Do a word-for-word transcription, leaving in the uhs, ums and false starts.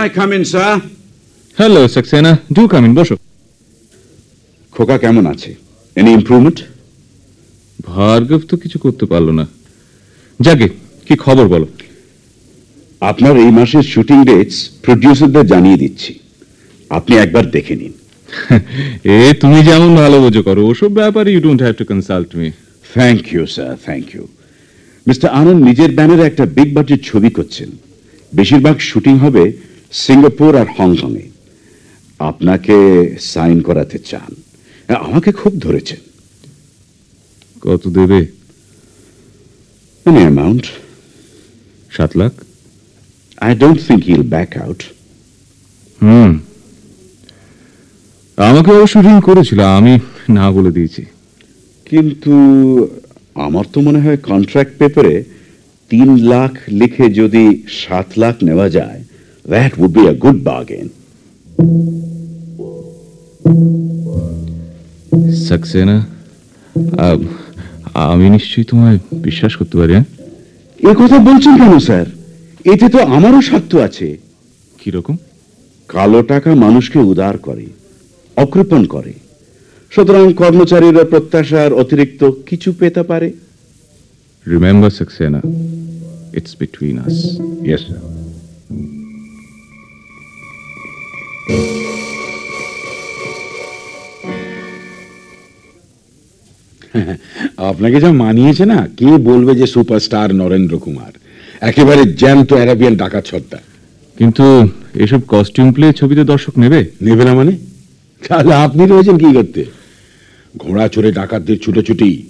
I come in, sir? Hello Saxena, do come in, বসো। খোকা কেমন আছে? Any improvement? ভার্গব তো কিছু করতে পারলো না। যাকে কি খবর বলো। আপনার এই মাসের শুটিং ডেটস প্রডিউসারদের জানিয়ে দিচ্ছি, আপনি একবার দেখে নিন। এ তুমি যেমন ভালো বোঝো করো, ওসব ব্যাপারে you don't have to consult me. Thank you sir, thank you. Mister আনন্দ নিজের ব্যানারে একটা বিগ বাজেট ছবি করছেন। বেশিরভাগ শুটিং হবে সিঙ্গাপুর আর হংকংয়ে। আপনাকে সাইন করাতে চান, আমাকে খুব ধরেছেন। কত দেবে? Any amount. সাত lakh? I don't think he'll back out. হুম, আমাকে অবশ্য রিং করেছিল, আমি না বলে দিয়েছি। কিন্তু আমার তো মনে হয় কন্ট্রাক্ট পেপারে তিন লাখ লিখে যদি সাত লাখ নেওয়া যায়, that would be a good bargain. Saxena, আমি নিশ্চয়ই তোমায় বিশ্বাস করতে পারি। হ্যাঁ, এ কথা বলছেন কেন স্যার? এতে তো আমারও স্বার্থ আছে। কিরকম? কালো টাকা মানুষকে উদার করে, অকৃপণ করে। সুতরাং কর্মচারীরা প্রত্যাশার অতিরিক্ত কিছু পেতে পারে। Remember Saxena, it's between us. Yes sir. আপনাকে যা মানিয়েছে না, কে বলবে যে সুপারস্টার নরেন্দ্র কুমার, একেবারে জ্যান্ত অ্যারাবিয়ান ডাকাত ছদ্মা। কিন্তু এসব কস্টিউম প্লে ছবিতে দর্শক নেবে? নেবে না মানে? তাহলে আপনি রয়েছেন কি করতে? ঘোড়া চড়ে ডাকাতদের ছুটোছুটি,